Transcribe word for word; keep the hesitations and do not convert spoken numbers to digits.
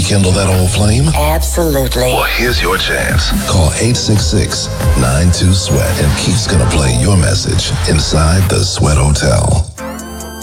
rekindle that old flame? Absolutely. Well, here's your chance. Call eight six six, nine two, SWEAT and Keith's gonna play your message inside the Sweat Hotel.